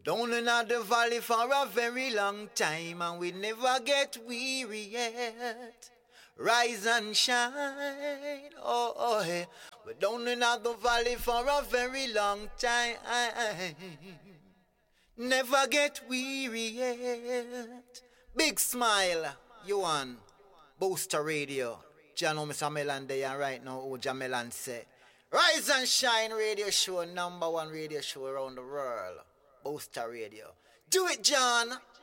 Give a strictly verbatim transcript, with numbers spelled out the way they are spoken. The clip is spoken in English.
Down in the valley for a very long time, and we never get weary yet. Rise and shine, oh, oh, hey. We're down in the valley for a very long time. Never get weary yet. Big smile, you on Booster Radio. Jano Mister Melan there right now, who Jamelan say. Rise and Shine radio show, number one radio show around the world. Booster Radio. Do it, John.